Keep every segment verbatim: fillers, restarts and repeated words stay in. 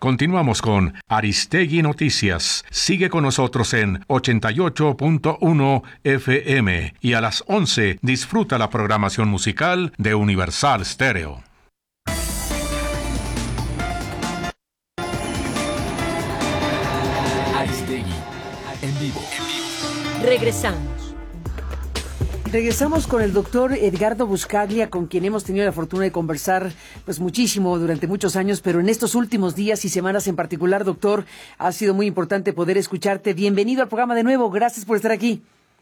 Continuamos con Aristegui Noticias. Sigue con nosotros en ochenta y ocho punto uno F M y a las once disfruta la programación musical de Universal Stereo. Aristegui en vivo. Regresamos. Regresamos con el doctor Edgardo Buscaglia, con quien hemos tenido la fortuna de conversar pues muchísimo durante muchos años, pero en estos últimos días y semanas en particular, doctor, ha sido muy importante poder escucharte. Bienvenido al programa de nuevo, gracias por estar aquí.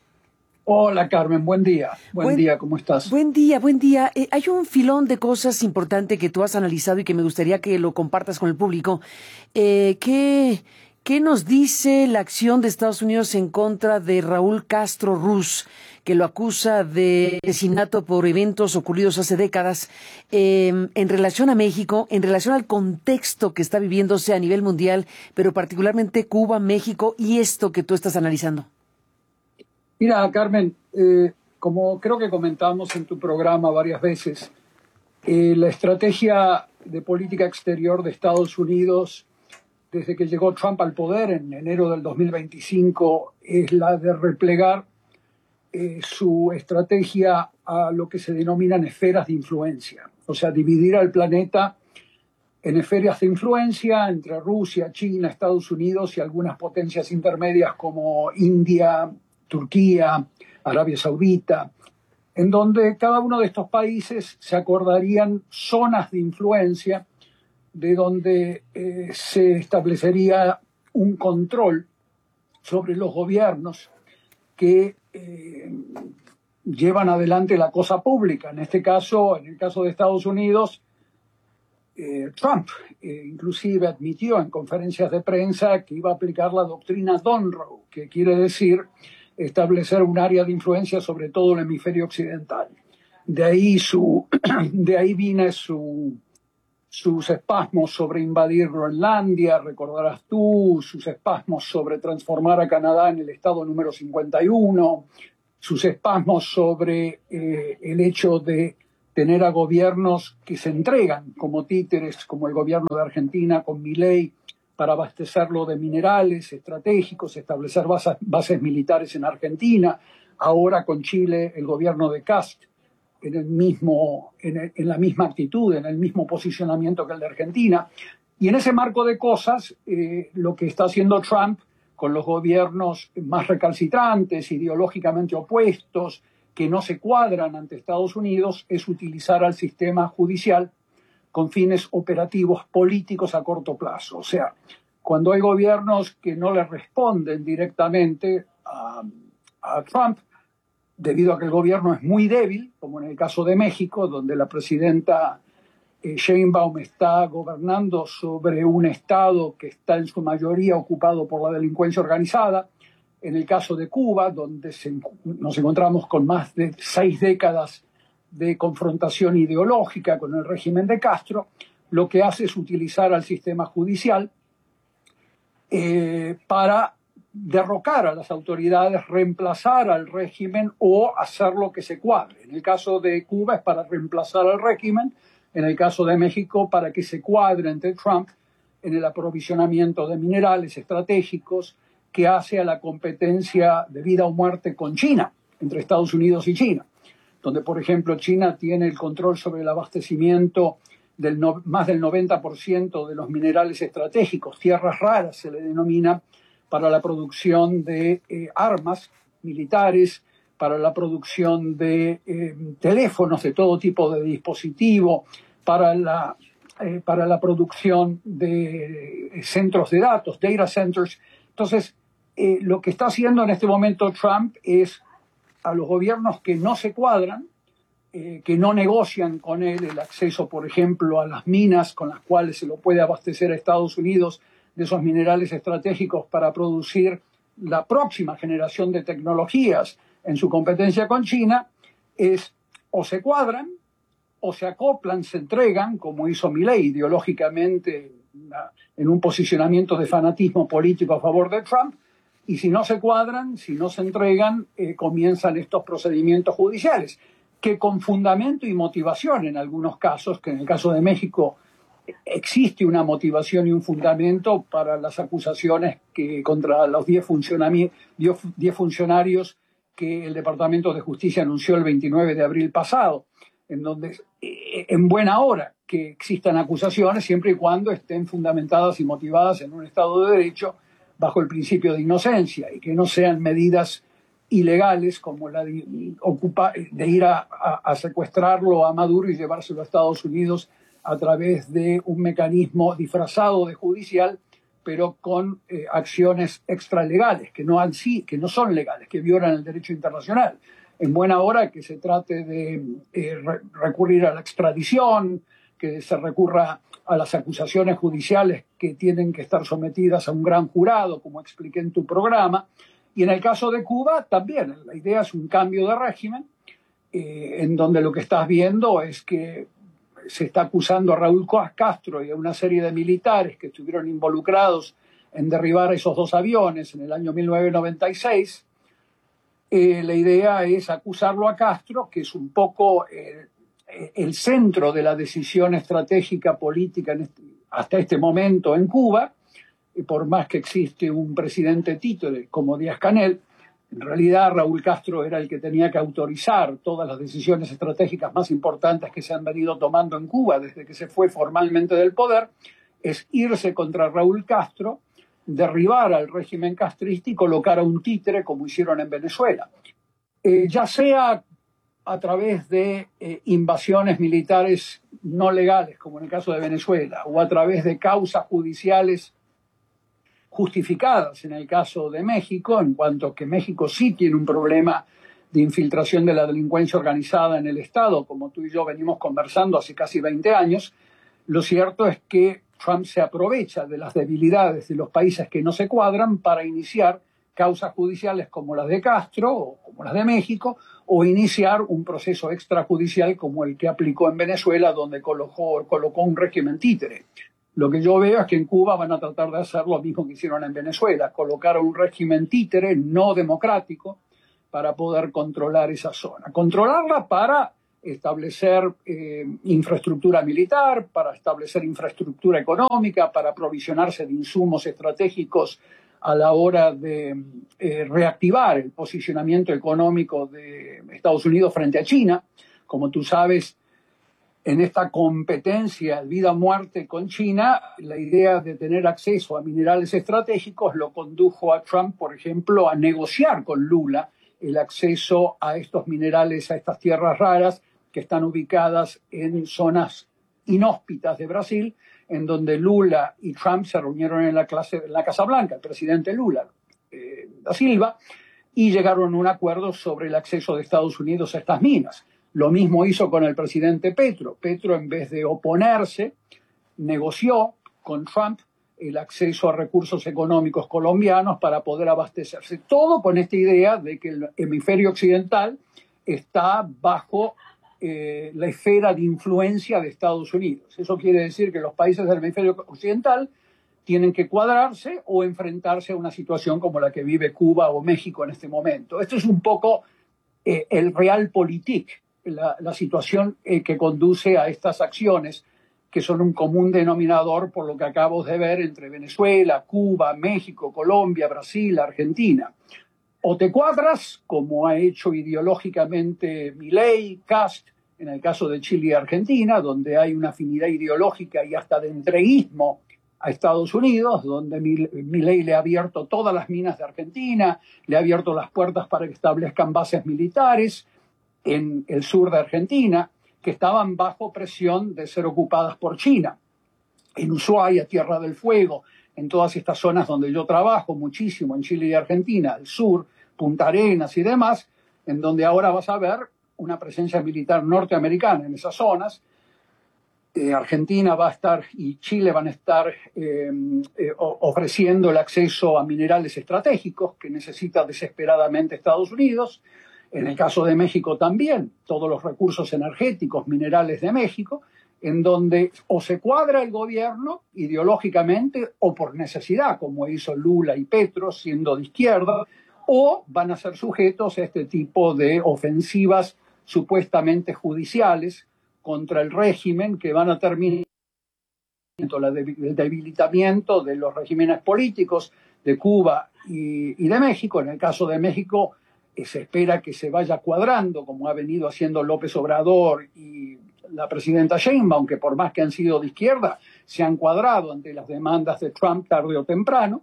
Hola Carmen, buen día. Buen, buen día, ¿cómo estás? Buen día, buen día. Eh, hay un filón de cosas importantes que tú has analizado y que me gustaría que lo compartas con el público. Eh, ¿qué, ¿Qué nos dice la acción de Estados Unidos en contra de Raúl Castro Ruz, que lo acusa de asesinato por eventos ocurridos hace décadas, eh, en relación a México, en relación al contexto que está viviéndose a nivel mundial, pero particularmente Cuba, México y esto que tú estás analizando? Mira, Carmen, eh, como creo que comentamos en tu programa varias veces, eh, la estrategia de política exterior de Estados Unidos desde que llegó Trump al poder en enero del dos mil veinticinco es la de replegar eh, su estrategia a lo que se denominan esferas de influencia, o sea, dividir al planeta en esferas de influencia entre Rusia, China, Estados Unidos y algunas potencias intermedias como India, Turquía, Arabia Saudita, en donde cada uno de estos países se acordarían zonas de influencia de donde eh, se establecería un control sobre los gobiernos que eh, llevan adelante la cosa pública. En este caso, en el caso de Estados Unidos, eh, Trump eh, inclusive admitió en conferencias de prensa que iba a aplicar la doctrina Monroe, que quiere decir establecer un área de influencia sobre todo el hemisferio occidental. De ahí, su, de ahí viene su... sus espasmos sobre invadir Groenlandia, recordarás tú, sus espasmos sobre transformar a Canadá en el estado número cincuenta y uno, sus espasmos sobre eh, el hecho de tener a gobiernos que se entregan como títeres, como el gobierno de Argentina con Milei, para abastecerlo de minerales estratégicos, establecer bases, bases militares en Argentina, ahora con Chile el gobierno de Kast, en, el mismo, en, el, en la misma actitud, en el mismo posicionamiento que el de Argentina. Y en ese marco de cosas, eh, lo que está haciendo Trump con los gobiernos más recalcitrantes, ideológicamente opuestos, que no se cuadran ante Estados Unidos, es utilizar al sistema judicial con fines operativos políticos a corto plazo. O sea, cuando hay gobiernos que no le responden directamente a, a Trump, debido a que el gobierno es muy débil, como en el caso de México, donde la presidenta eh, Sheinbaum está gobernando sobre un estado que está en su mayoría ocupado por la delincuencia organizada, en el caso de Cuba, donde se, nos encontramos con más de seis décadas de confrontación ideológica con el régimen de Castro, lo que hace es utilizar al sistema judicial eh, para derrocar a las autoridades, reemplazar al régimen o hacer lo que se cuadre. En el caso de Cuba es para reemplazar al régimen, en el caso de México para que se cuadre entre Trump en el aprovisionamiento de minerales estratégicos que hace a la competencia de vida o muerte con China, entre Estados Unidos y China, donde, por ejemplo, China tiene el control sobre el abastecimiento del no, más del noventa por ciento de los minerales estratégicos, tierras raras se le denomina, para la producción de eh, armas militares, para la producción de eh, teléfonos de todo tipo de dispositivo, para la, eh, para la producción de eh, centros de datos, data centers. Entonces, eh, lo que está haciendo en este momento Trump es a los gobiernos que no se cuadran, eh, que no negocian con él el acceso, por ejemplo, a las minas con las cuales se lo puede abastecer a Estados Unidos de esos minerales estratégicos para producir la próxima generación de tecnologías en su competencia con China, es o se cuadran, o se acoplan, se entregan, como hizo Milei ideológicamente en un posicionamiento de fanatismo político a favor de Trump, y si no se cuadran, si no se entregan, eh, comienzan estos procedimientos judiciales, que con fundamento y motivación en algunos casos, que en el caso de México existe una motivación y un fundamento para las acusaciones que contra los diez funcionarios que el Departamento de Justicia anunció el veintinueve de abril pasado, en donde en buena hora que existan acusaciones siempre y cuando estén fundamentadas y motivadas en un Estado de Derecho bajo el principio de inocencia y que no sean medidas ilegales como la de, ocupa, de ir a, a, a secuestrarlo a Maduro y llevárselo a Estados Unidos a través de un mecanismo disfrazado de judicial, pero con eh, acciones extralegales, que no, han, sí, que no son legales, que violan el derecho internacional. En buena hora que se trate de eh, re recurrir a la extradición, que se recurra a las acusaciones judiciales que tienen que estar sometidas a un gran jurado, como expliqué en tu programa. Y en el caso de Cuba también, la idea es un cambio de régimen, eh, en donde lo que estás viendo es que se está acusando a Raúl Castro y a una serie de militares que estuvieron involucrados en derribar esos dos aviones en el año mil novecientos noventa y seis. Eh, la idea es acusarlo a Castro, que es un poco eh, el centro de la decisión estratégica política en este, hasta este momento en Cuba, y por más que existe un presidente títere como Díaz-Canel, en realidad Raúl Castro era el que tenía que autorizar todas las decisiones estratégicas más importantes que se han venido tomando en Cuba desde que se fue formalmente del poder, es irse contra Raúl Castro, derribar al régimen castrista y colocar a un títere como hicieron en Venezuela. Eh, ya sea a través de eh, invasiones militares no legales, como en el caso de Venezuela, o a través de causas judiciales justificadas en el caso de México, en cuanto que México sí tiene un problema de infiltración de la delincuencia organizada en el Estado, como tú y yo venimos conversando hace casi veinte años, lo cierto es que Trump se aprovecha de las debilidades de los países que no se cuadran para iniciar causas judiciales como las de Castro o como las de México, o iniciar un proceso extrajudicial como el que aplicó en Venezuela, donde colocó, colocó un régimen títere. Lo que yo veo es que en Cuba van a tratar de hacer lo mismo que hicieron en Venezuela, colocar un régimen títere no democrático para poder controlar esa zona. Controlarla para establecer eh, infraestructura militar, para establecer infraestructura económica, para aprovisionarse de insumos estratégicos a la hora de eh, reactivar el posicionamiento económico de Estados Unidos frente a China. Como tú sabes, en esta competencia vida o muerte con China, la idea de tener acceso a minerales estratégicos lo condujo a Trump, por ejemplo, a negociar con Lula el acceso a estos minerales, a estas tierras raras que están ubicadas en zonas inhóspitas de Brasil, en donde Lula y Trump se reunieron en la, clase, en la Casa Blanca, el presidente Lula eh, da Silva, y llegaron a un acuerdo sobre el acceso de Estados Unidos a estas minas. Lo mismo hizo con el presidente Petro. Petro, en vez de oponerse, negoció con Trump el acceso a recursos económicos colombianos para poder abastecerse. Todo con esta idea de que el hemisferio occidental está bajo eh, la esfera de influencia de Estados Unidos. Eso quiere decir que los países del hemisferio occidental tienen que cuadrarse o enfrentarse a una situación como la que vive Cuba o México en este momento. Esto es un poco eh, el realpolitik, la, la situación eh, que conduce a estas acciones, que son un común denominador por lo que acabo de ver entre Venezuela, Cuba, México, Colombia, Brasil, Argentina. O te cuadras, como ha hecho ideológicamente Milei, Kast, en el caso de Chile y Argentina, donde hay una afinidad ideológica y hasta de entreguismo a Estados Unidos, donde Milei le ha abierto todas las minas de Argentina, le ha abierto las puertas para que establezcan bases militares en el sur de Argentina, que estaban bajo presión de ser ocupadas por China. En Ushuaia, Tierra del Fuego, en todas estas zonas donde yo trabajo muchísimo, en Chile y Argentina, al sur, Punta Arenas y demás, en donde ahora vas a ver una presencia militar norteamericana en esas zonas. Eh, Argentina va a estar y Chile van a estar eh, eh, ofreciendo el acceso a minerales estratégicos que necesita desesperadamente Estados Unidos. En el caso de México también, todos los recursos energéticos, minerales de México, en donde o se cuadra el gobierno ideológicamente o por necesidad, como hizo Lula y Petro, siendo de izquierda, o van a ser sujetos a este tipo de ofensivas supuestamente judiciales contra el régimen que van a terminar el debilitamiento de los regímenes políticos de Cuba y, y de México. En el caso de México, eh, se espera que se vaya cuadrando, como ha venido haciendo López Obrador y la presidenta Sheinbaum, que por más que han sido de izquierda, se han cuadrado ante las demandas de Trump tarde o temprano,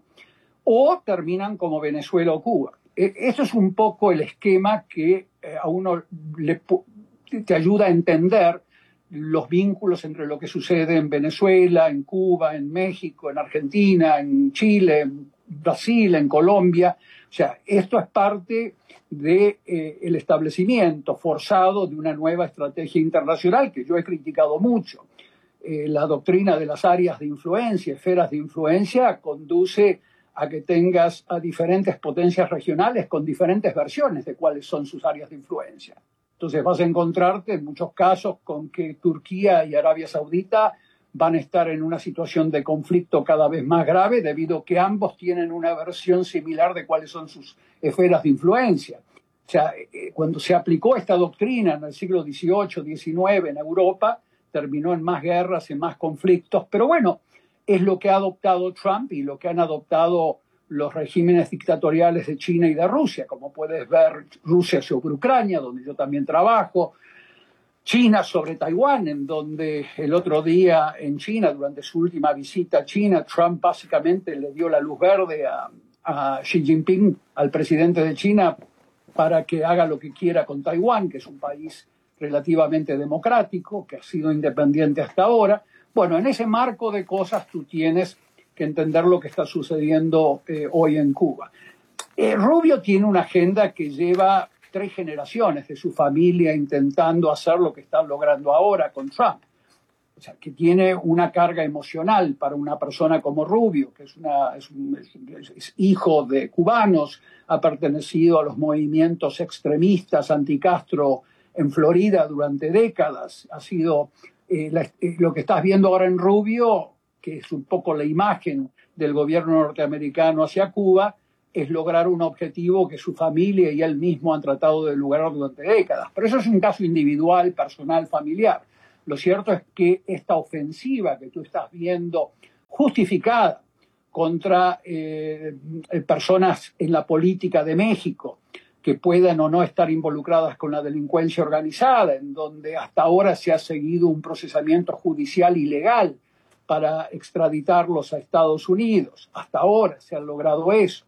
o terminan como Venezuela o Cuba. Eh, eso es un poco el esquema que eh, a uno le, te ayuda a entender los vínculos entre lo que sucede en Venezuela, en Cuba, en México, en Argentina, en Chile, en Brasil, en Colombia. O sea, esto es parte del de, eh, establecimiento forzado de una nueva estrategia internacional que yo he criticado mucho. Eh, la doctrina de las áreas de influencia, esferas de influencia, conduce a que tengas a diferentes potencias regionales con diferentes versiones de cuáles son sus áreas de influencia. Entonces vas a encontrarte en muchos casos con que Turquía y Arabia Saudita van a estar en una situación de conflicto cada vez más grave debido a que ambos tienen una versión similar de cuáles son sus esferas de influencia. O sea, cuando se aplicó esta doctrina en el siglo dieciocho, diecinueve en Europa, terminó en más guerras, en más conflictos, pero bueno, es lo que ha adoptado Trump y lo que han adoptado los regímenes dictatoriales de China y de Rusia, como puedes ver, Rusia sobre Ucrania, donde yo también trabajo, China sobre Taiwán, en donde el otro día en China, durante su última visita a China, Trump básicamente le dio la luz verde a, a Xi Jinping, al presidente de China, para que haga lo que quiera con Taiwán, que es un país relativamente democrático, que ha sido independiente hasta ahora. Bueno, en ese marco de cosas tú tienes que entender lo que está sucediendo eh, hoy en Cuba. Eh, Rubio tiene una agenda que lleva tres generaciones de su familia intentando hacer lo que está logrando ahora con Trump. O sea, que tiene una carga emocional para una persona como Rubio, que es, una, es, un, es, es hijo de cubanos, ha pertenecido a los movimientos extremistas anti-Castro en Florida durante décadas. Ha sido eh, la, eh, lo que estás viendo ahora en Rubio, que es un poco la imagen del gobierno norteamericano hacia Cuba, es lograr un objetivo que su familia y él mismo han tratado de lograr durante décadas. Pero eso es un caso individual, personal, familiar. Lo cierto es que esta ofensiva que tú estás viendo justificada contra eh, personas en la política de México que puedan o no estar involucradas con la delincuencia organizada, en donde hasta ahora se ha seguido un procesamiento judicial ilegal para extraditarlos a Estados Unidos. Hasta ahora se ha logrado eso.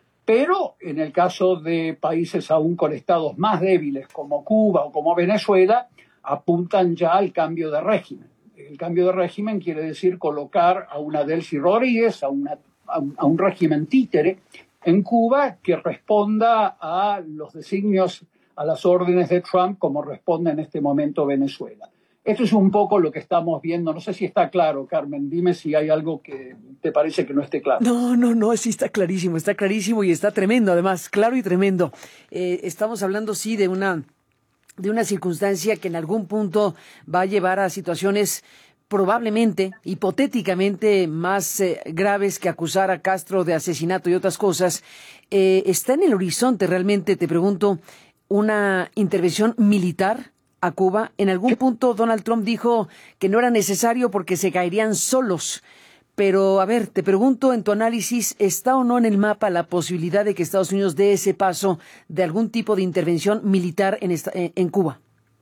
Pero en el caso de países aún con estados más débiles como Cuba o como Venezuela, apuntan ya al cambio de régimen. El cambio de régimen quiere decir colocar a una Delcy Rodríguez, a, una, a, un, a un régimen títere en Cuba que responda a los designios, a las órdenes de Trump como responde en este momento Venezuela. Esto es un poco lo que estamos viendo. No sé si está claro, Carmen. Dime si hay algo que te parece que no esté claro. No, no, no, sí está clarísimo, está clarísimo y está tremendo, además, claro y tremendo. Eh, estamos hablando, sí, de una, de una circunstancia que en algún punto va a llevar a situaciones probablemente, hipotéticamente, más eh, graves que acusar a Castro de asesinato y otras cosas. Eh, ¿Está en el horizonte realmente, te pregunto, una intervención militar a Cuba? En algún punto Donald Trump dijo que no era necesario porque se caerían solos. Pero, a ver, te pregunto en tu análisis, ¿está o no en el mapa la posibilidad de que Estados Unidos dé ese paso de algún tipo de intervención militar en, esta, en, en Cuba?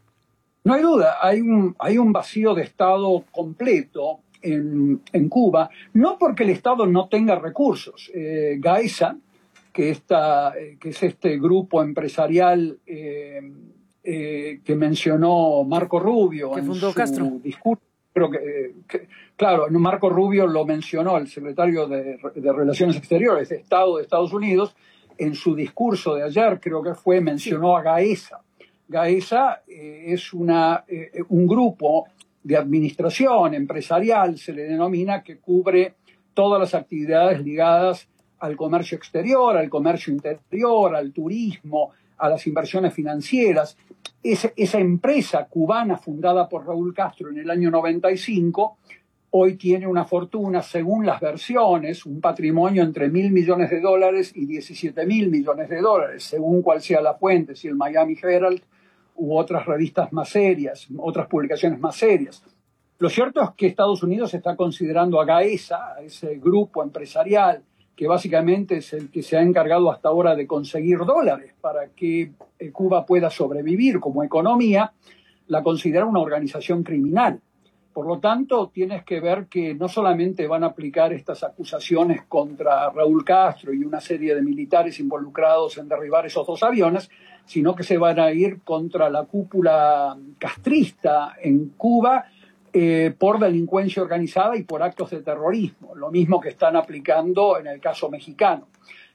No hay duda, hay un, hay un vacío de Estado completo en, en Cuba, no porque el Estado no tenga recursos. Eh, Gaesa, que, está, que es este grupo empresarial eh, Eh, que mencionó Marco Rubio que en fundó su Castro. discurso. Creo que, que, claro, Marco Rubio lo mencionó, el secretario de, de Relaciones Exteriores de Estado de Estados Unidos, en su discurso de ayer, creo que fue, mencionó a Gaesa. Gaesa eh, es una, eh, un grupo de administración empresarial, se le denomina, que cubre todas las actividades ligadas al comercio exterior, al comercio interior, al turismo, a las inversiones financieras. Esa, esa empresa cubana fundada por Raúl Castro en el año noventa y cinco, hoy tiene una fortuna, según las versiones, un patrimonio entre mil millones de dólares y diecisiete mil millones de dólares, según cuál sea la fuente, si el Miami Herald u otras revistas más serias, otras publicaciones más serias. Lo cierto es que Estados Unidos está considerando a Gaesa, a ese grupo empresarial que básicamente es el que se ha encargado hasta ahora de conseguir dólares para que Cuba pueda sobrevivir como economía, la considera una organización criminal. Por lo tanto, tienes que ver que no solamente van a aplicar estas acusaciones contra Raúl Castro y una serie de militares involucrados en derribar esos dos aviones, sino que se van a ir contra la cúpula castrista en Cuba eh, por delincuencia organizada y por actos de terrorismo, lo mismo que están aplicando en el caso mexicano.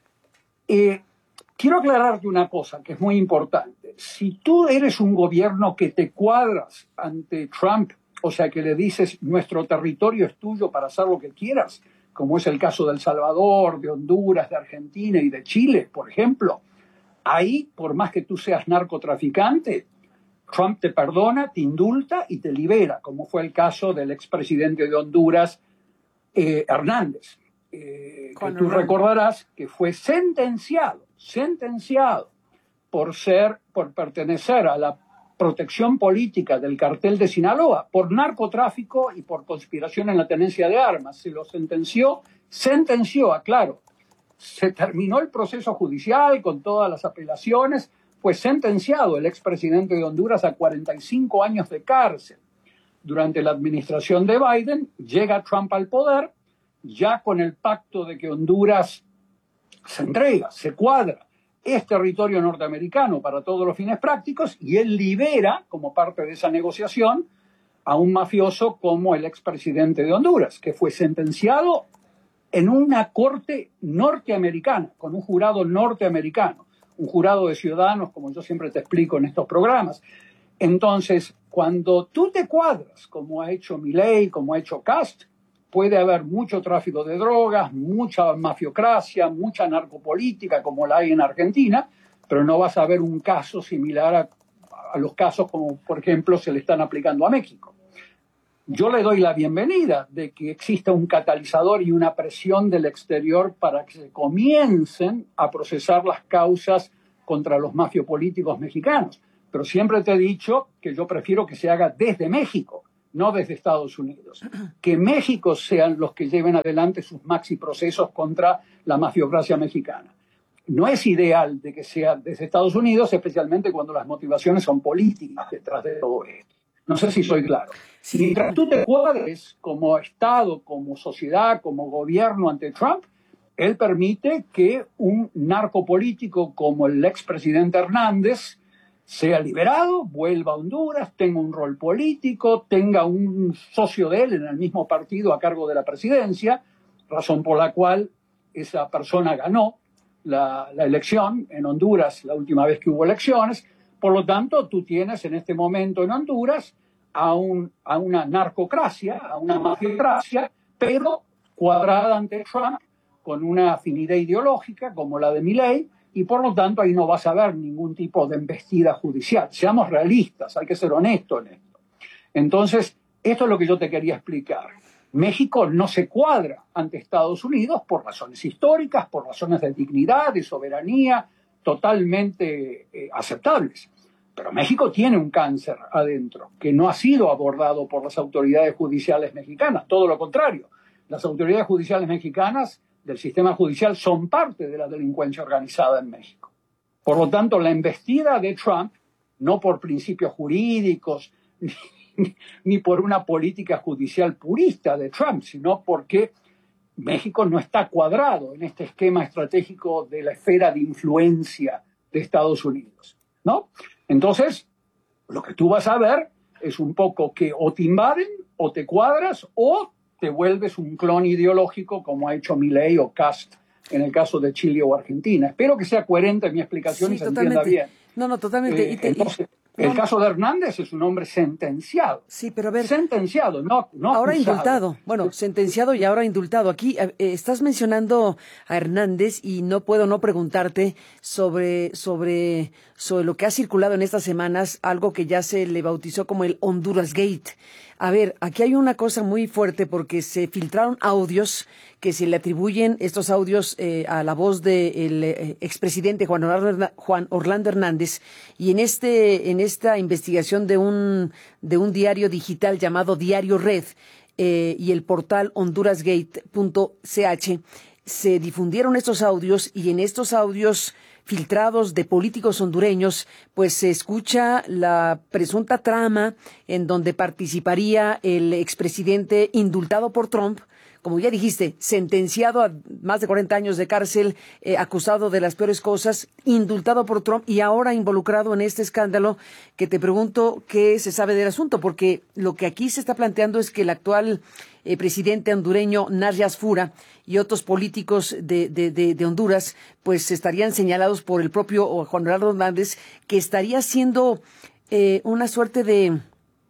Eh, quiero aclararte una cosa que es muy importante. Si tú eres un gobierno que te cuadras ante Trump, o sea, que le dices, nuestro territorio es tuyo para hacer lo que quieras, como es el caso de El Salvador, de Honduras, de Argentina y de Chile, por ejemplo, ahí, por más que tú seas narcotraficante, Trump te perdona, te indulta y te libera, como fue el caso del expresidente de Honduras, eh, Hernández, eh, que tú recordarás que fue sentenciado, sentenciado por ser, por pertenecer a la protección política del cartel de Sinaloa, por narcotráfico y por conspiración en la tenencia de armas. Se lo sentenció, sentenció, aclaro. Se terminó el proceso judicial con todas las apelaciones, fue sentenciado el expresidente de Honduras a cuarenta y cinco años de cárcel. Durante la administración de Biden, llega Trump al poder, ya con el pacto de que Honduras se entrega, se cuadra, es territorio norteamericano para todos los fines prácticos, y él libera, como parte de esa negociación, a un mafioso como el expresidente de Honduras, que fue sentenciado en una corte norteamericana, con un jurado norteamericano, un jurado de ciudadanos, como yo siempre te explico en estos programas. Entonces, cuando tú te cuadras, como ha hecho Milei, como ha hecho Cast, puede haber mucho tráfico de drogas, mucha mafiocracia, mucha narcopolítica, como la hay en Argentina, pero no vas a ver un caso similar a, a los casos como, por ejemplo, se le están aplicando a México. Yo le doy la bienvenida de que exista un catalizador y una presión del exterior para que se comiencen a procesar las causas contra los mafiopolíticos mexicanos. Pero siempre te he dicho que yo prefiero que se haga desde México, no desde Estados Unidos. Que México sean los que lleven adelante sus maxi procesos contra la mafiocracia mexicana. No es ideal de que sea desde Estados Unidos, especialmente cuando las motivaciones son políticas detrás de todo esto. No sé si soy claro. Sí. Mientras tú te cuadres como Estado, como sociedad, como gobierno ante Trump, él permite que un narcopolítico como el expresidente Hernández sea liberado, vuelva a Honduras, tenga un rol político, tenga un socio de él en el mismo partido a cargo de la presidencia, razón por la cual esa persona ganó la, la elección en Honduras la última vez que hubo elecciones. Por lo tanto, tú tienes en este momento en Honduras a, un, a una narcocracia, a una mafiocracia, pero cuadrada ante Trump con una afinidad ideológica como la de Milei, y por lo tanto ahí no vas a ver ningún tipo de embestida judicial. Seamos realistas, hay que ser honestos en esto. Entonces, esto es lo que yo te quería explicar. México no se cuadra ante Estados Unidos por razones históricas, por razones de dignidad, de soberanía, totalmente eh, aceptables. Pero México tiene un cáncer adentro que no ha sido abordado por las autoridades judiciales mexicanas. Todo lo contrario. Las autoridades judiciales mexicanas del sistema judicial son parte de la delincuencia organizada en México. Por lo tanto, la embestida de Trump, no por principios jurídicos ni, ni por una política judicial purista de Trump, sino porque México no está cuadrado en este esquema estratégico de la esfera de influencia de Estados Unidos, ¿no? Entonces, lo que tú vas a ver es un poco que o te invaden, o te cuadras, o te vuelves un clon ideológico como ha hecho Milei o Cast en el caso de Chile o Argentina. Espero que sea coherente mi explicación, sí, y se entienda bien. No, no, totalmente. Eh, y te, entonces, y, el no, caso de Hernández es un hombre sentenciado. Sí, pero a ver. Sentenciado, no, no ahora acusado. indultado. Bueno, sentenciado y ahora indultado. Aquí eh, estás mencionando a Hernández y no puedo no preguntarte sobre, sobre sobre lo que ha circulado en estas semanas, algo que ya se le bautizó como el Honduras Gate. A ver, aquí hay una cosa muy fuerte porque se filtraron audios que se le atribuyen estos audios eh, a la voz del de eh, expresidente Juan Orlando, Juan Orlando Hernández, y en este en esta investigación de un de un diario digital llamado Diario Red eh, y el portal honduras gate punto c h se difundieron estos audios, y en estos audios filtrados de políticos hondureños, pues se escucha la presunta trama en donde participaría el expresidente indultado por Trump, como ya dijiste, sentenciado a más de cuarenta años de cárcel, eh, acusado de las peores cosas, indultado por Trump y ahora involucrado en este escándalo, que te pregunto qué se sabe del asunto, porque lo que aquí se está planteando es que el actual eh, presidente hondureño, Narjas Fura, y otros políticos de, de, de, de Honduras, pues estarían señalados por el propio Juan Orlando Hernández, que estaría haciendo eh, una suerte de,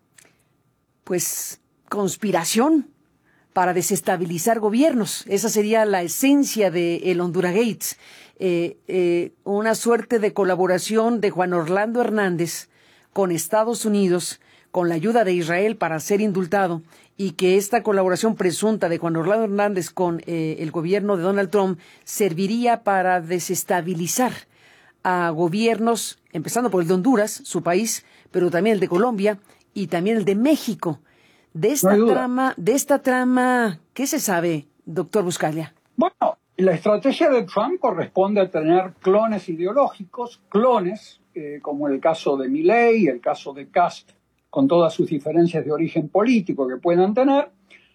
pues, conspiración para desestabilizar gobiernos. Esa sería la esencia de el Honduras Gates, eh, eh, una suerte de colaboración de Juan Orlando Hernández con Estados Unidos, con la ayuda de Israel para ser indultado, y que esta colaboración presunta de Juan Orlando Hernández con eh, el gobierno de Donald Trump serviría para desestabilizar a gobiernos, empezando por el de Honduras, su país, pero también el de Colombia y también el de México. De esta No trama, de esta trama, ¿qué se sabe, doctor Buscaglia? Bueno, la estrategia de Trump corresponde a tener clones ideológicos, clones, eh, como el caso de Milei, el caso de Kast, con todas sus diferencias de origen político que puedan tener,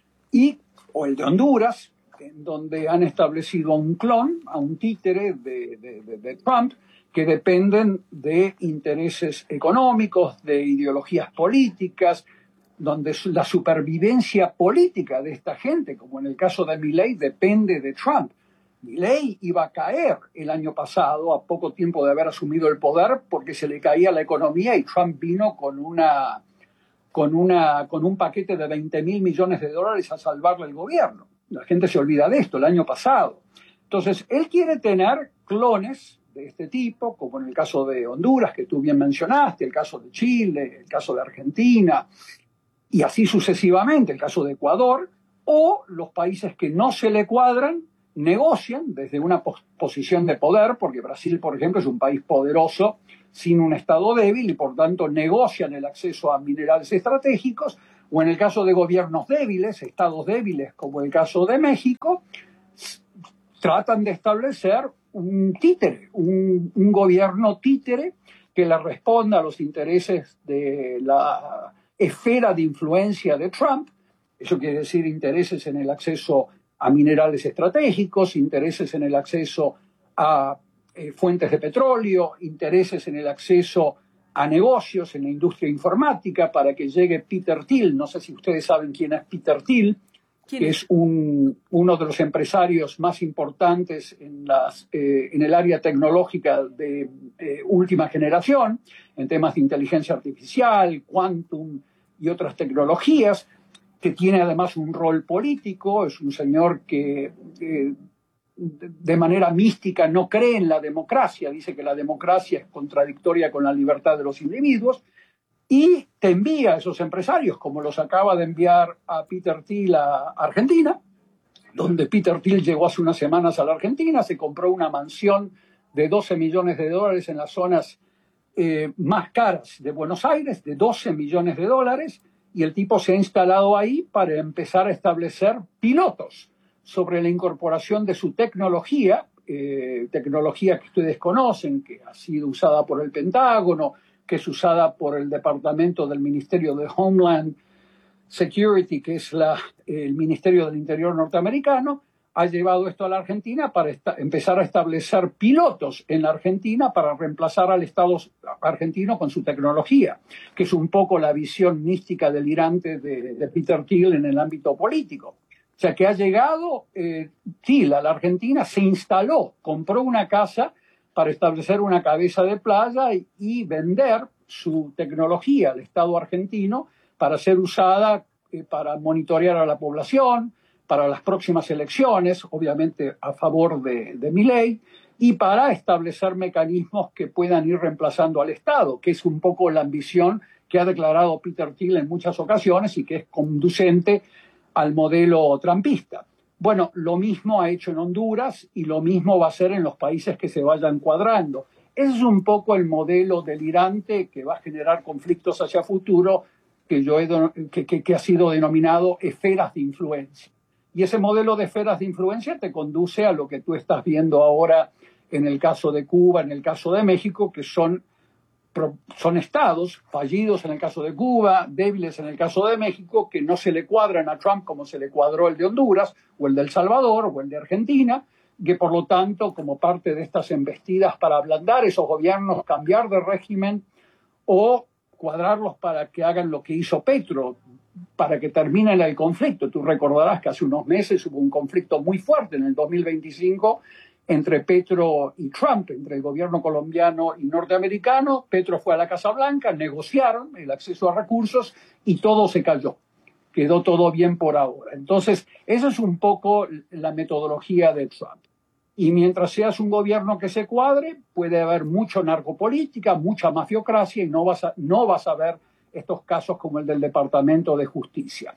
y o el de Honduras, en donde han establecido un clon, a un títere de, de, de, de Trump, que dependen de intereses económicos, de ideologías políticas, donde la supervivencia política de esta gente, como en el caso de Milei, depende de Trump. Milei iba a caer el año pasado, a poco tiempo de haber asumido el poder, porque se le caía la economía, y Trump vino con una con una con un paquete de veinte mil millones de dólares a salvarle el gobierno. La gente se olvida de esto, el año pasado. Entonces, él quiere tener clones de este tipo, como en el caso de Honduras, que tú bien mencionaste, el caso de Chile, el caso de Argentina, y así sucesivamente, el caso de Ecuador, o los países que no se le cuadran negocian desde una pos- posición de poder, porque Brasil, por ejemplo, es un país poderoso sin un Estado débil, y por tanto negocian el acceso a minerales estratégicos, o en el caso de gobiernos débiles, estados débiles, como el caso de México, s- tratan de establecer un títere, un, un gobierno títere que le responda a los intereses de la esfera de influencia de Trump. Eso quiere decir intereses en el acceso a minerales estratégicos, intereses en el acceso a eh, fuentes de petróleo, intereses en el acceso a negocios en la industria informática, para que llegue Peter Thiel. No sé si ustedes saben quién es Peter Thiel, que es un, uno de los empresarios más importantes en, las, eh, en el área tecnológica de eh, última generación, en temas de inteligencia artificial, quantum y otras tecnologías, que tiene además un rol político. Es un señor que eh, de manera mística no cree en la democracia, dice que la democracia es contradictoria con la libertad de los individuos, y te envía a esos empresarios, como los acaba de enviar a Peter Thiel a Argentina, donde Peter Thiel llegó hace unas semanas a la Argentina, se compró una mansión de doce millones de dólares en las zonas eh, más caras de Buenos Aires, de doce millones de dólares, y el tipo se ha instalado ahí para empezar a establecer pilotos sobre la incorporación de su tecnología, eh, tecnología que ustedes conocen, que ha sido usada por el Pentágono, que es usada por el Departamento del Ministerio de Homeland Security, que es la, el Ministerio del Interior norteamericano. Ha llevado esto a la Argentina para esta, empezar a establecer pilotos en la Argentina para reemplazar al Estado argentino con su tecnología, que es un poco la visión mística delirante de, de Peter Thiel en el ámbito político. O sea, que ha llegado eh, Thiel a la Argentina, se instaló, compró una casa para establecer una cabeza de playa y, y vender su tecnología al Estado argentino para ser usada eh, para monitorear a la población, para las próximas elecciones, obviamente a favor de, de Milei, y para establecer mecanismos que puedan ir reemplazando al Estado, que es un poco la ambición que ha declarado Peter Thiel en muchas ocasiones y que es conducente al modelo trumpista. Bueno, lo mismo ha hecho en Honduras y lo mismo va a hacer en los países que se vayan cuadrando. Ese es un poco el modelo delirante que va a generar conflictos hacia futuro, que, yo he, que, que, que ha sido denominado esferas de influencia. Y ese modelo de esferas de influencia te conduce a lo que tú estás viendo ahora en el caso de Cuba, en el caso de México, que son, son estados fallidos en el caso de Cuba, débiles en el caso de México, que no se le cuadran a Trump como se le cuadró el de Honduras, o el de El Salvador, o el de Argentina, que por lo tanto, como parte de estas embestidas para ablandar esos gobiernos, cambiar de régimen o cuadrarlos para que hagan lo que hizo Petro, para que termine el conflicto. Tú recordarás que hace unos meses hubo un conflicto muy fuerte en el dos mil veinticinco entre Petro y Trump, entre el gobierno colombiano y norteamericano. Petro fue a la Casa Blanca, negociaron el acceso a recursos y todo se cayó. Quedó todo bien por ahora. Entonces, esa es un poco la metodología de Trump. Y mientras seas un gobierno que se cuadre, puede haber mucha narcopolítica, mucha mafiocracia y no vas a, no vas a ver estos casos como el del Departamento de Justicia.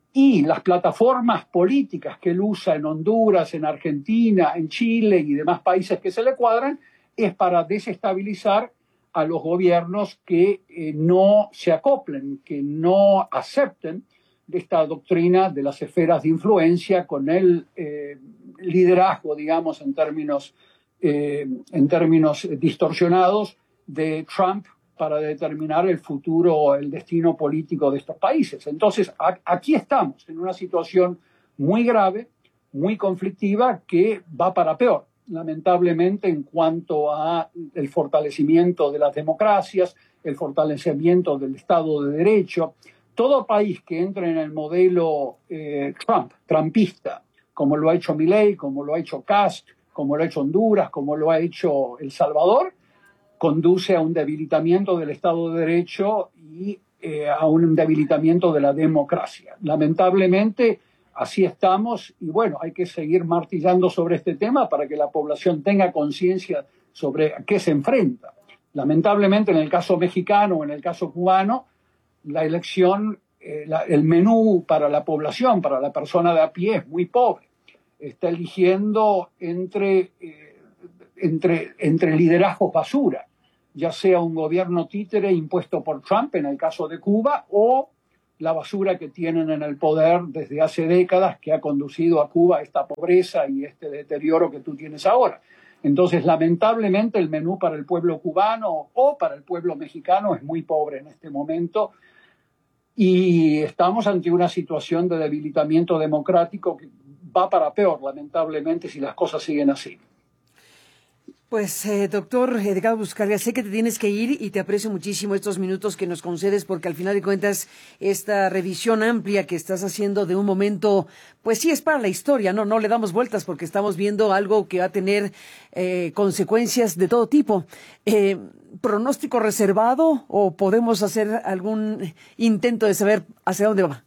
Y las plataformas políticas que él usa en Honduras, en Argentina, en Chile y demás países que se le cuadran, es para desestabilizar a los gobiernos que eh, no se acoplen, que no acepten esta doctrina de las esferas de influencia con el eh, liderazgo, digamos, en términos, eh, en términos distorsionados de Trump para determinar el futuro, el destino político de estos países. Entonces, a, aquí estamos en una situación muy grave, muy conflictiva, que va para peor, lamentablemente, en cuanto a el fortalecimiento de las democracias, el fortalecimiento del Estado de Derecho. Todo país que entre en el modelo eh, Trump, trumpista, como lo ha hecho Milei, como lo ha hecho Kast, como lo ha hecho Honduras, como lo ha hecho El Salvador, conduce a un debilitamiento del Estado de Derecho y eh, a un debilitamiento de la democracia. Lamentablemente, así estamos y bueno, hay que seguir martillando sobre este tema para que la población tenga conciencia sobre a qué se enfrenta. Lamentablemente, en el caso mexicano o en el caso cubano, la elección, eh, la, el menú para la población, para la persona de a pie es muy pobre. Está eligiendo entre, eh, entre, entre liderazgos basura, ya sea un gobierno títere impuesto por Trump en el caso de Cuba o la basura que tienen en el poder desde hace décadas que ha conducido a Cuba a esta pobreza y este deterioro que tú tienes ahora. Entonces, lamentablemente, el menú para el pueblo cubano o para el pueblo mexicano es muy pobre en este momento y estamos ante una situación de debilitamiento democrático que va para peor, lamentablemente, si las cosas siguen así. Pues, eh, doctor Edgardo Buscalia, sé que te tienes que ir y te aprecio muchísimo estos minutos que nos concedes porque al final de cuentas esta revisión amplia que estás haciendo de un momento, pues sí es para la historia, no, no le damos vueltas porque estamos viendo algo que va a tener eh, consecuencias de todo tipo. Eh, ¿Pronóstico reservado o podemos hacer algún intento de saber hacia dónde va?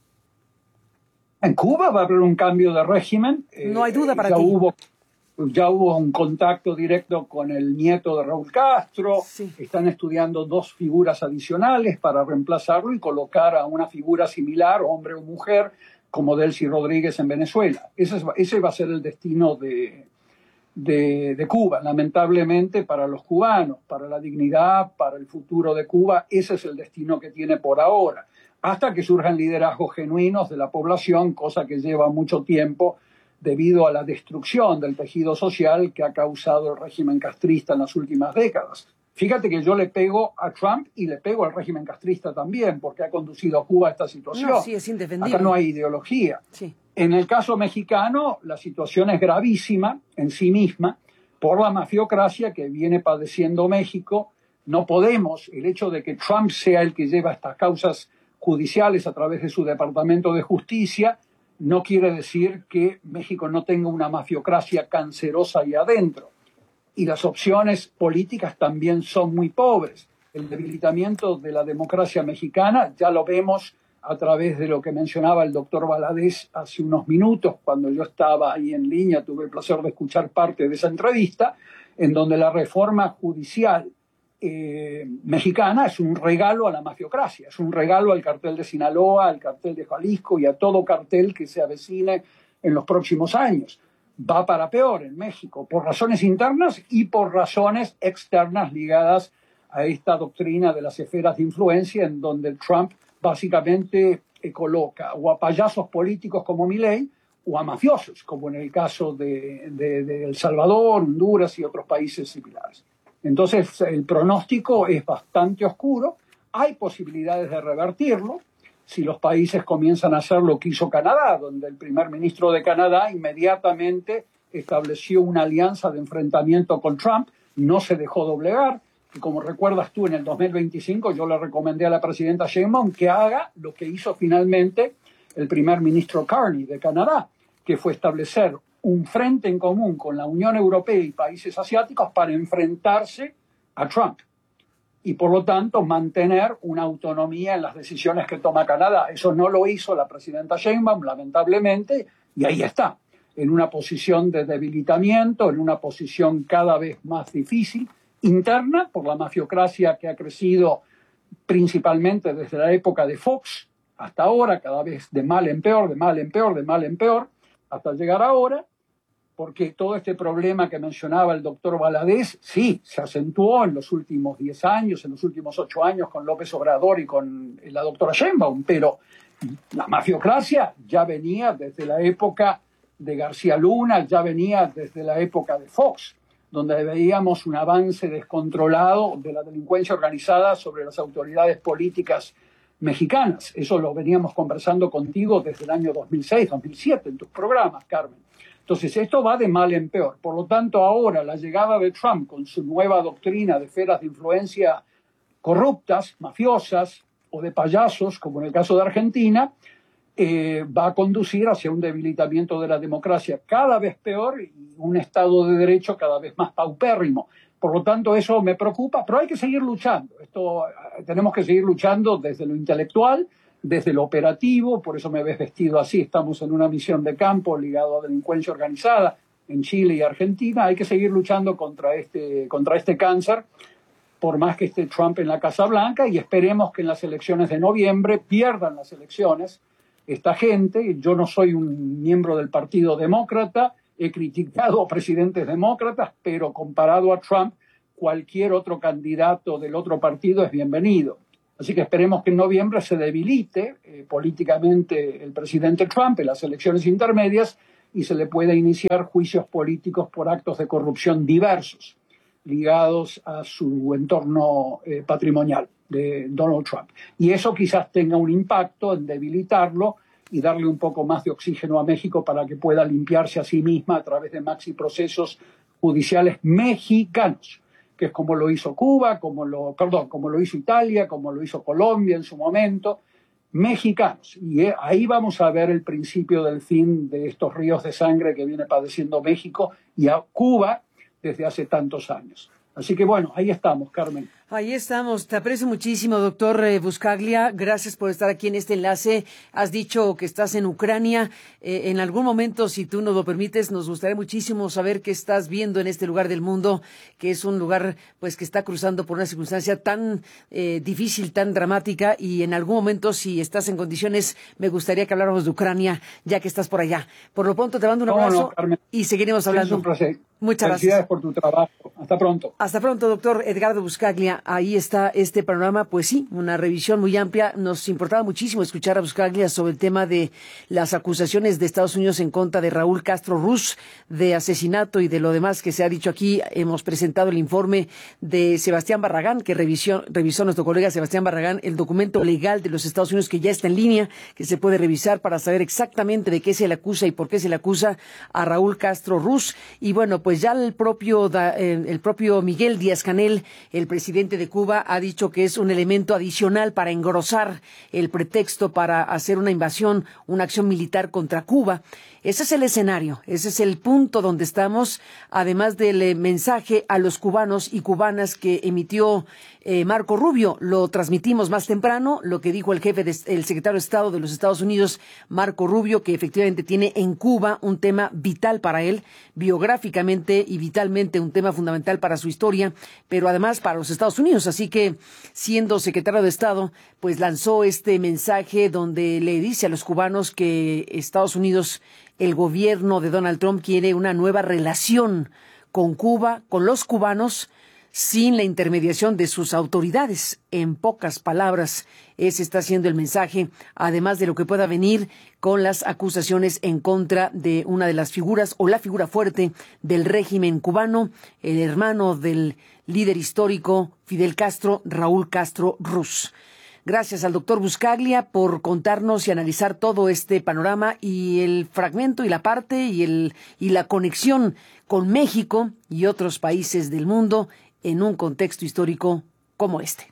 En Cuba va a haber un cambio de régimen. No hay duda para ya ti. Hubo, ya hubo un contacto directo con el nieto de Raúl Castro. Sí. Están Están estudiando dos figuras adicionales para reemplazarlo y colocar a una figura similar, hombre o mujer, como Delcy Rodríguez en Venezuela. Ese, es, ese va a ser el destino de, de, de Cuba. Lamentablemente para los cubanos, para la dignidad, para el futuro de Cuba, ese es el destino que tiene por ahora. Hasta que surjan liderazgos genuinos de la población, cosa que lleva mucho tiempo debido a la destrucción del tejido social que ha causado el régimen castrista en las últimas décadas. Fíjate que yo le pego a Trump y le pego al régimen castrista también, porque ha conducido a Cuba a esta situación. No, sí, es indefendible. Acá no hay ideología. Sí. En el caso mexicano, la situación es gravísima en sí misma por la mafiocracia que viene padeciendo México. No podemos, el hecho de que Trump sea el que lleva estas causas judiciales a través de su Departamento de Justicia, no quiere decir que México no tenga una mafiocracia cancerosa ahí adentro. Y las opciones políticas también son muy pobres. El debilitamiento de la democracia mexicana ya lo vemos a través de lo que mencionaba el doctor Valadez hace unos minutos, cuando yo estaba ahí en línea, tuve el placer de escuchar parte de esa entrevista, en donde la reforma judicial eh, mexicana es un regalo a la mafiocracia, es un regalo al cartel de Sinaloa, al cartel de Jalisco y a todo cartel que se avecine en los próximos años. Va para peor en México, por razones internas y por razones externas ligadas a esta doctrina de las esferas de influencia, en donde Trump básicamente eh, coloca o a payasos políticos como Milei o a mafiosos, como en el caso de, de, de El Salvador, Honduras y otros países similares. Entonces, el pronóstico es bastante oscuro. Hay posibilidades de revertirlo si los países comienzan a hacer lo que hizo Canadá, donde el primer ministro de Canadá inmediatamente estableció una alianza de enfrentamiento con Trump, no se dejó doblegar. Y como recuerdas tú, en el dos mil veinticinco yo le recomendé a la presidenta Sheinbaum que haga lo que hizo finalmente el primer ministro Carney de Canadá, que fue establecer un frente en común con la Unión Europea y países asiáticos para enfrentarse a Trump y, por lo tanto, mantener una autonomía en las decisiones que toma Canadá. Eso no lo hizo la presidenta Sheinbaum, lamentablemente, y ahí está, en una posición de debilitamiento, en una posición cada vez más difícil, interna por la mafiocracia que ha crecido principalmente desde la época de Fox hasta ahora, cada vez de mal en peor, de mal en peor, de mal en peor, hasta llegar ahora, porque todo este problema que mencionaba el doctor Valadez, sí, se acentuó en los últimos diez años, en los últimos ocho años con López Obrador y con la doctora Sheinbaum, pero la mafiocracia ya venía desde la época de García Luna, ya venía desde la época de Fox, donde veíamos un avance descontrolado de la delincuencia organizada sobre las autoridades políticas mexicanas. Eso lo veníamos conversando contigo desde el año dos mil seis, dos mil siete en tus programas, Carmen. Entonces, esto va de mal en peor. Por lo tanto, ahora la llegada de Trump con su nueva doctrina de esferas de influencia corruptas, mafiosas o de payasos, como en el caso de Argentina, Eh, va a conducir hacia un debilitamiento de la democracia cada vez peor y un Estado de Derecho cada vez más paupérrimo. Por lo tanto, eso me preocupa, pero hay que seguir luchando. Esto, eh, tenemos que seguir luchando desde lo intelectual, desde lo operativo, por eso me ves vestido así. Estamos en una misión de campo ligado a delincuencia organizada en Chile y Argentina. Hay que seguir luchando contra este, contra este cáncer, por más que esté Trump en la Casa Blanca, y esperemos que en las elecciones de noviembre pierdan las elecciones esta gente. Yo no soy un miembro del Partido Demócrata, he criticado a presidentes demócratas, pero comparado a Trump, cualquier otro candidato del otro partido es bienvenido. Así que esperemos que en noviembre se debilite eh, políticamente el presidente Trump en las elecciones intermedias y se le pueda iniciar juicios políticos por actos de corrupción diversos ligados a su entorno eh, patrimonial de Donald Trump. Y eso quizás tenga un impacto en debilitarlo y darle un poco más de oxígeno a México para que pueda limpiarse a sí misma a través de maxi procesos judiciales mexicanos, que es como lo hizo Cuba, como lo, perdón, como lo hizo Italia, como lo hizo Colombia en su momento, mexicanos. Y ahí vamos a ver el principio del fin de estos ríos de sangre que viene padeciendo México y a Cuba desde hace tantos años. Así que bueno, ahí estamos, Carmen. Ahí estamos. Te aprecio muchísimo, doctor eh, Buscaglia. Gracias por estar aquí en este enlace. Has dicho que estás en Ucrania. Eh, en algún momento, si tú nos lo permites, nos gustaría muchísimo saber qué estás viendo en este lugar del mundo, que es un lugar pues que está cruzando por una circunstancia tan eh, difícil, tan dramática. Y en algún momento, si estás en condiciones, me gustaría que habláramos de Ucrania, ya que estás por allá. Por lo pronto, te mando un abrazo no, no, Carmen, y seguiremos hablando. Es un placer. Muchas Felicidades gracias. por tu trabajo. Hasta pronto. Hasta pronto, doctor Edgardo Buscaglia. Ahí está este panorama, pues sí, una revisión muy amplia. Nos importaba muchísimo escuchar a Buscaglia sobre el tema de las acusaciones de Estados Unidos en contra de Raúl Castro Ruz, de asesinato y de lo demás que se ha dicho aquí. Hemos presentado el informe de Sebastián Barragán, que revisó, revisó nuestro colega Sebastián Barragán, el documento legal de los Estados Unidos que ya está en línea, que se puede revisar para saber exactamente de qué se le acusa y por qué se le acusa a Raúl Castro Ruz. Y bueno, pues ya el propio, el propio Miguel Díaz-Canel, el presidente presidente de Cuba ha dicho que es un elemento adicional para engrosar el pretexto para hacer una invasión, una acción militar contra Cuba. Ese es el escenario, ese es el punto donde estamos, además del eh, mensaje a los cubanos y cubanas que emitió eh, Marco Rubio. Lo transmitimos más temprano, lo que dijo el jefe, de, el secretario de Estado de los Estados Unidos, Marco Rubio, que efectivamente tiene en Cuba un tema vital para él, biográficamente y vitalmente un tema fundamental para su historia, pero además para los Estados Unidos. Así que, siendo secretario de Estado, pues lanzó este mensaje donde le dice a los cubanos que Estados Unidos, el gobierno de Donald Trump, quiere una nueva relación con Cuba, con los cubanos, sin la intermediación de sus autoridades. En pocas palabras, ese está siendo el mensaje, además de lo que pueda venir con las acusaciones en contra de una de las figuras o la figura fuerte del régimen cubano, el hermano del líder histórico Fidel Castro, Raúl Castro Ruz. Gracias al doctor Buscaglia por contarnos y analizar todo este panorama y el fragmento y la parte y, el, y la conexión con México y otros países del mundo en un contexto histórico como este.